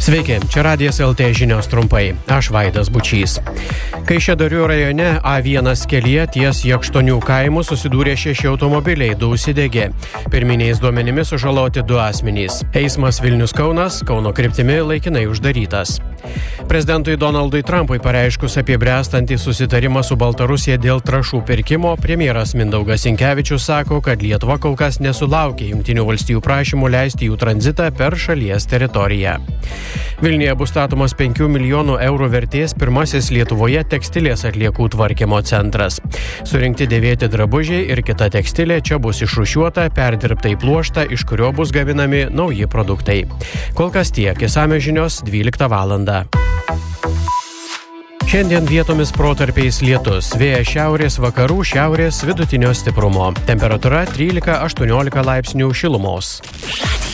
Sveiki, čia Radijas LT žinios trumpai. Aš Vaidas Bučys. Kaišiadorių rajone A1 kelyje ties Jakštonių kaimų susidūrė 6 automobiliai, 2 užsidegė. Pirminiais duomenimis sužaloti 2 asmenys. Eismas Vilnius-Kaunas, Kauno kryptimi laikinai uždarytas. Prezidentui Donaldui Trumpui pareiškus apie bręstantį susitarimą su Baltarusija dėl trąšų pirkimo, premjeras Mindaugas Sinkevičius sako, kad Lietuva kol kas nesulaukė Jungtinių valstijų prašymų leisti jų tranzitą per šalies teritoriją. Vilniuje bus statomas 5 milijonų eurų vertės pirmasis Lietuvoje tekstilės atliekų tvarkymo centras. Surinkti dėvėti drabužiai ir kita tekstilė čia bus išrūšiuota, perdirbta į pluoštą, iš kurio bus gaminami nauji produktai. Kol kas tiek, išsamios žinios 12 valandą. Šiandien vietomis protarpiais lietus, vėjas šiaurės vakarų, šiaurės vidutinio stiprumo. Temperatūra 13-18 laipsnių šilumos.